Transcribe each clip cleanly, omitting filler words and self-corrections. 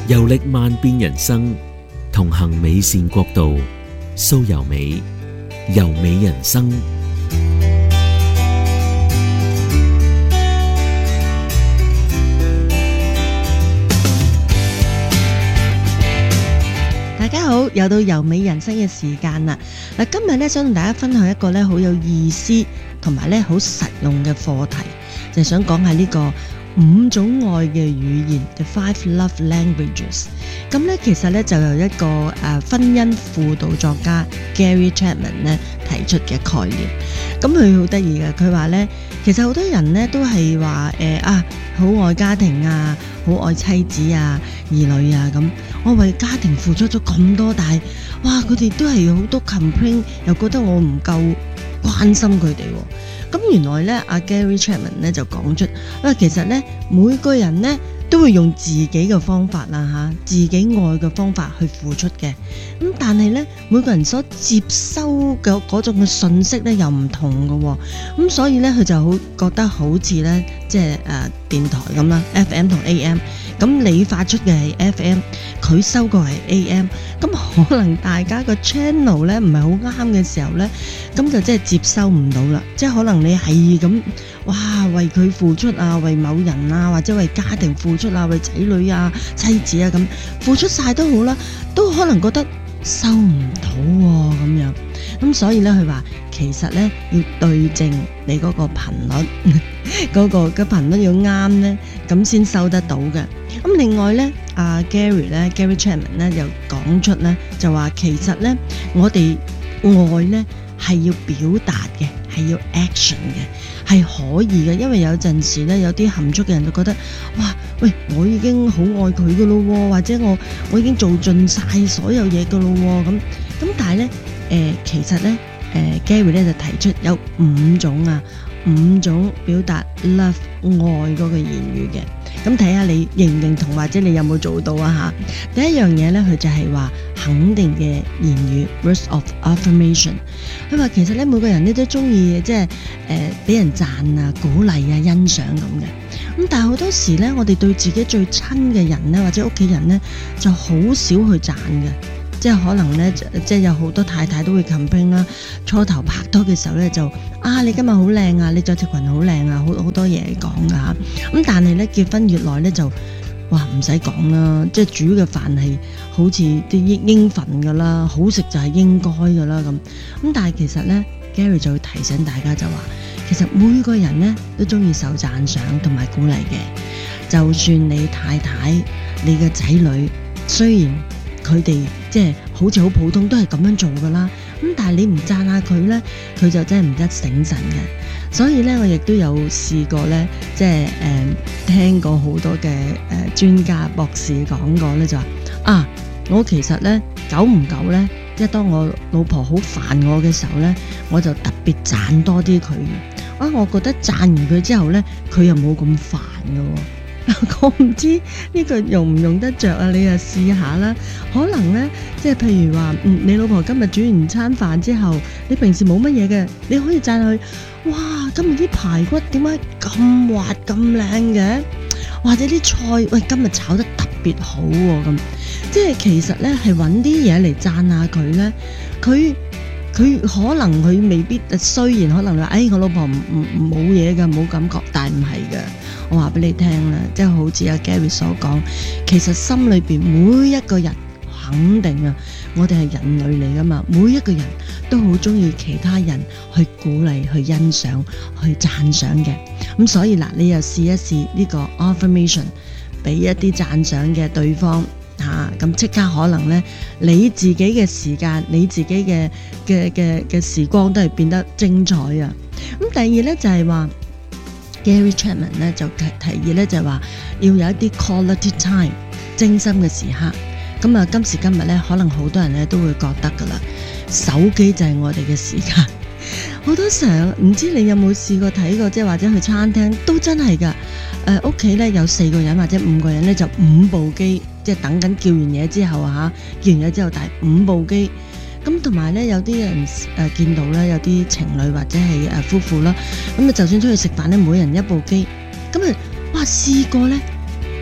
遊歷萬變人生，同行美善國度，蘇柔美，柔美人生。 大家好，又到柔美人生嘅時間啦！嗱，今日咧想同大家分享一個咧好有意思同埋咧好實用嘅課題，就係想講下呢個5種愛嘅語言 The 5 Love Languages。咁咧其實咧就由一個婚姻輔導作家 Gary Chapman 咧提出嘅概念。咁佢好得意嘅，佢話咧其實好多人咧都係話好愛家庭啊，好愛妻子啊、兒女啊咁。我為家庭付出咗咁多，但係哇佢哋都係好多 complain， 又覺得我唔夠關心佢哋。咁原來咧阿 Gary Chapman 咧就講出，其實咧每個人咧都會用自己嘅方法啦自己愛嘅方法去付出嘅。咁但係咧每個人所接收嘅嗰種嘅信息咧又唔同嘅。咁所以咧佢就好覺得好似咧即係電台咁啦 ，FM 同 AM。咁你發出嘅係 FM， 佢收過係 AM， 咁可能大家個 channel 咧唔係好啱嘅時候咧，咁就即係接收唔到啦。即係可能你係咁，哇為佢付出啊，為某人啊，或者為家庭付出啊，為仔女啊、妻子啊咁付出晒都好啦，都可能覺得收唔到喎咁樣。咁所以咧佢話其實咧要對正你嗰個頻率，嗰個嘅頻率要啱咧，咁先收得到嘅。咁另外咧，Gary Chapman 咧又講出咧，就話其實咧我哋愛咧係要表達嘅，係要 action 嘅，係可以嘅。因為有陣時咧，有啲含蓄嘅人就覺得，哇，喂，我已經好愛佢噶咯，或者我已經做盡晒所有嘢噶咯，咁但係咧，其實咧，Gary 咧就提出有5種表達 love 愛嗰個言語嘅。咁睇下你認唔認同，或者你有冇做到啊吓？第一樣嘢咧，佢就係話肯定嘅言語 words of affirmation。佢話其實咧每個人咧都中意即係俾人讚啊、鼓勵啊、欣賞咁嘅。咁但係好多時咧，我哋對自己最親嘅人咧，或者屋企人咧，就好少去讚嘅。即係可能咧，即係有好多太太都會 complain 啦。初頭拍拖嘅時候咧，就你今日好靚啊，你着條裙好靚啊，好多嘢講噶。咁但係咧結婚越耐咧，就唔使講啦，即係煮嘅飯係好似啲應份噶啦，好食就係應該噶啦咁。咁但係其實咧 Gary 就會提醒大家就話，其實每個人咧都中意受讚賞同埋鼓勵嘅。就算你太太、你嘅仔女，雖然佢哋即係好似好普通，都係咁樣做噶啦。咁但係你唔讚下佢咧，佢就真係唔得醒神嘅。所以咧，我亦都有試過咧，即係聽過好多嘅專家博士講過咧，就話我其實咧久唔久咧，即係當我老婆好煩我嘅時候咧，我就特別讚多啲佢。我覺得讚完佢之後咧，佢又冇咁煩噶。我唔知呢個用唔用得着啊？你就試下啦。可能呢，即係譬如話，你老婆今日煮完餐飯之後，你平時冇乜嘢嘅，你可以讚佢。哇，今日啲排骨點解咁滑咁靚嘅？或者啲菜，今日炒得特別好喎。咁即係其實呢，係揾啲嘢嚟讚下佢呢。佢可能佢未必，雖然可能話，我老婆冇嘢㗎，冇感覺，但係唔係嘅。我話俾你聽啦，即係好似阿 Gary 所講，其實心裏邊每一個人肯定啊，我哋係人類嚟噶嘛，每一個人都好中意其他人去鼓勵、去欣賞、去讚賞嘅。咁所以嗱，你又試一試呢個 affirmation， 俾一啲讚賞嘅對方吓，咁即刻可能呢，你自己嘅時間、你自己嘅時光都係變得精彩啊！咁第二呢，就係話。Gary Chapman 咧就提議咧就話要有一啲 quality time 精心嘅時刻。咁今時今日咧，可能好多人咧都會覺得噶啦，手機就係我哋嘅時間。好多時候唔知你有冇試過睇過，即係或者去餐廳都真係噶。屋企咧有4個人或者5個人咧，就5部機，即係等緊叫完嘢之後叫完嘢之後帶5部機。咁同埋咧，有啲人見到咧，有啲情侶或者係夫婦啦，咁就算出去食飯咧，每人1部機，咁試過咧，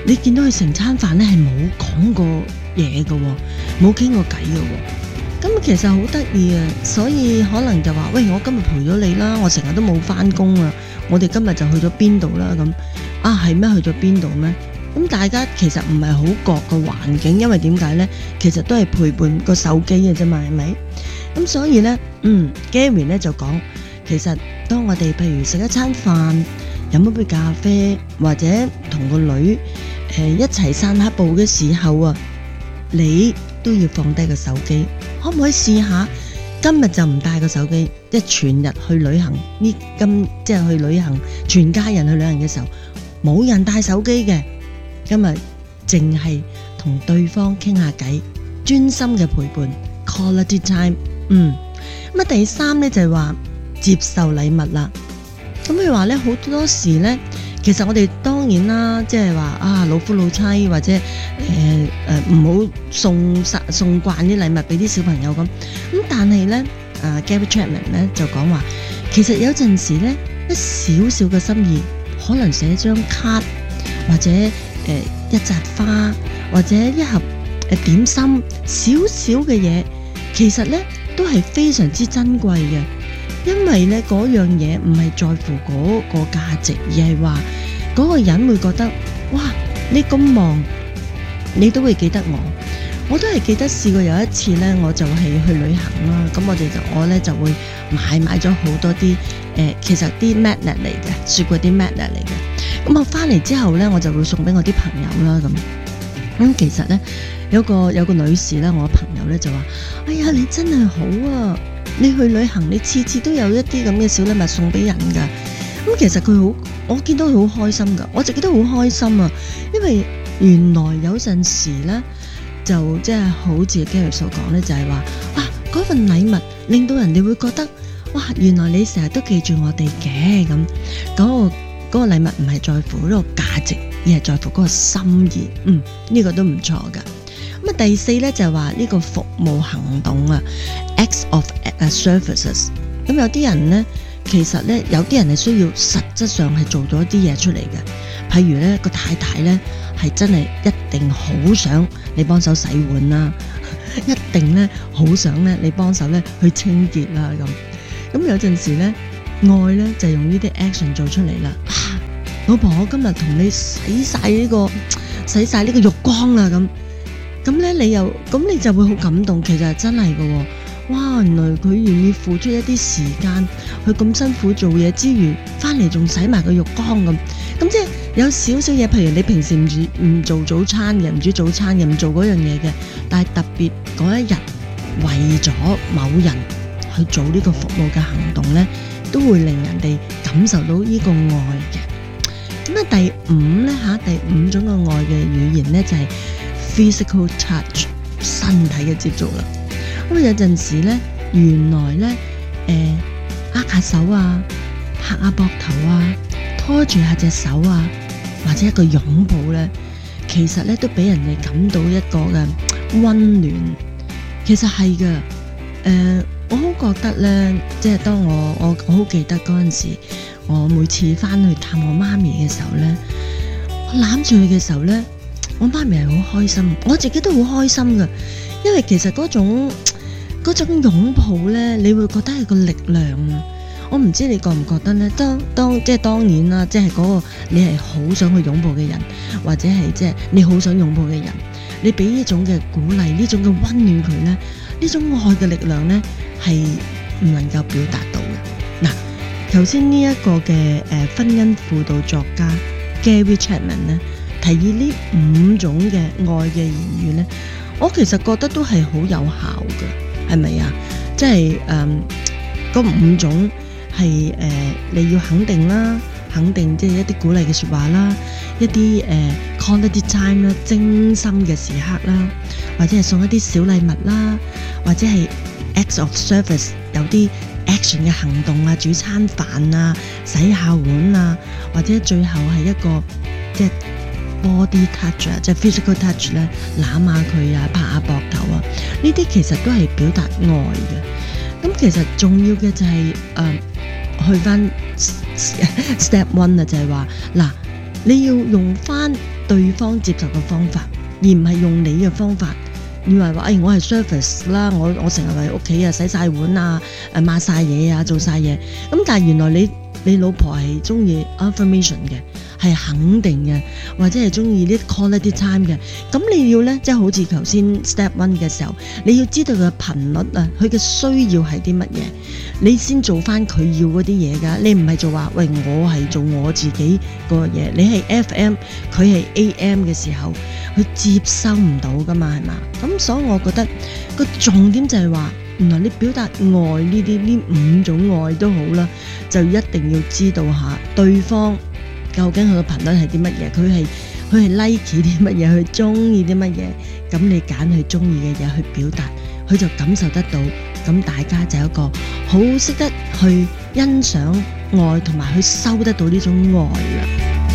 你見到佢成餐飯咧係冇講過嘢嘅喎，冇傾過偈嘅喎。咁其實好得意啊，所以可能就話喂，我今日陪咗你啦，我成日都冇返工啊，我哋今日就去咗邊度啦咁。啊係咩？去咗邊度咩？咁大家其實唔係好覺個環境，因為點解咧？其實都係陪伴個手機嘅啫嘛，係咪？咁所以咧，Gary 咧就講，其實當我哋譬如食一餐飯，飲一杯咖啡，或者同個女一齊散下步嘅時候啊，你都要放低個手機。可唔可以試下今日就唔帶個手機，即係全日去旅行即係去旅行，全家人去旅行嘅時候，冇人帶手機嘅，今日淨係同對方傾下偈，專心嘅陪伴 quality time。咁啊第三咧就係話接受禮物啦。咁佢話咧好多時咧，其實我哋當然啦，即係話啊老夫老妻或者唔好送慣啲禮物俾啲小朋友咁。但係咧Gary Chapman 咧就講話，其實有陣時咧一少少嘅心意，可能寫張卡或者一扎花或者一盒點心，少少嘅嘢，其實咧都係非常之珍貴嘅。因為咧嗰樣嘢唔係在乎嗰個價值，而係話嗰個人會覺得，哇！你咁忙，你都會記得我。我都係記得試過有一次咧，我就係去旅行啦。咁我咧就會買咗好多啲其實啲 magnet 嚟嘅，雪櫃啲 magnet 嚟嘅。咁我翻嚟之後咧，我就會送俾我啲朋友啦。咁其實咧有個女士咧，我朋友咧就話：哎呀，你真係好啊！你去旅行，你次次都有一啲咁嘅小禮物送俾人噶。咁其實我見到佢好開心噶，我自己都好開心啊。因為原來有陣時咧，就即係好似 Gary 所講咧，就係話啊，嗰份禮物令到人哋會覺得，哇，原來你成日都記住我哋嘅咁。嗰個禮物唔係在乎嗰個價值，而係在乎嗰個心意。呢個都唔錯噶。咁啊，第四咧就係話呢個服務行動啊 ，acts of services。咁有啲人咧，其實咧有啲人係需要實質上係做到一啲嘢出嚟嘅。譬如咧個太太咧係真係一定好想你幫手洗碗啦，一定咧好想咧你幫手咧去清潔啦咁。咁有陣時咧愛咧就用呢啲 action 做出嚟啦。老婆，我今日同你洗晒呢個浴缸啦咁。咁咧你就會好感動，其實係真係嘅。哇，原來佢願意付出一啲時間，佢咁辛苦做嘢之餘，翻嚟仲洗埋個浴缸咁。咁即係有少少嘢，譬如你平時唔做早餐嘅，唔煮早餐嘅，唔做嗰樣嘢嘅，但係特別嗰一日為咗某人去做呢個服務嘅行動咧，都會令人哋感受到呢個愛嘅。咁啊，第五種嘅愛嘅語言咧就係physical touch， 身體嘅接觸啦。咁有陣時咧，原來咧，握下手啊，拍下膊頭啊，拖住下隻手啊，或者一個擁抱咧，其實咧都俾人哋感到一個嘅溫暖。其實係嘅，我好覺得咧，即係當我好記得嗰陣時，我每次翻去探我媽咪嘅時候咧，我攬住佢嘅時候咧，我媽咪係好開心，我自己都好開心㗎，因為其實嗰種擁抱咧，你會覺得係個力量啊！我唔知你覺唔覺得咧？當然啦，即係嗰個你係好想去擁抱嘅人，或者係即係你好想擁抱嘅人，你俾呢種嘅鼓勵，呢種嘅溫暖佢咧，呢種愛嘅力量咧，係唔能夠表達到嘅。嗱，頭先呢一個嘅婚姻輔導作家 Gary Chapman 咧，提議呢5種嘅愛嘅言語咧，我其實覺得都係好有效嘅，係咪啊？即係嗰5種係你要肯定啦，肯定即係一啲鼓勵嘅說話啦，一啲quality time 啦，精心嘅時刻啦，或者係送一啲小禮物啦，或者係 acts of service 有啲 action 嘅行動啊，煮餐飯啊，洗下碗啊，或者最後係一個即係 body touch 啊，即係 physical touch 咧，攬下佢啊，拍下膊頭啊，呢啲其實都係表達愛嘅。咁其實重要嘅就係去翻 step one 啊，就係話嗱，你要用翻對方接受嘅方法，而唔係用你嘅方法。以為話我係 service 啦，我成日為屋企洗晒碗啊，抹晒嘢啊，做晒嘢。咁但係原來你老婆係中意 affirmation 嘅，係肯定嘅，或者係中意呢 quality time 嘅。咁你要呢，即係好似頭先 step 1嘅時候，你要知道佢嘅頻率啊，佢嘅需要係啲乜嘢，你先做翻佢要嗰啲嘢㗎。你唔係做話喂，我係做我自己個嘢，你係 FM，佢係 AM 嘅時候，佢接收唔到㗎嘛，係嘛？咁所以我覺得個重點就係話，原來你表達愛呢5種愛都好啦，就一定要知道下對方究竟佢個頻率係啲乜嘢，佢係 like 啲乜嘢，佢中意啲乜嘢，咁你揀佢中意嘅嘢去表達，佢就感受得到，咁大家就有一個好識得去欣賞愛同埋去收得到呢種愛啦。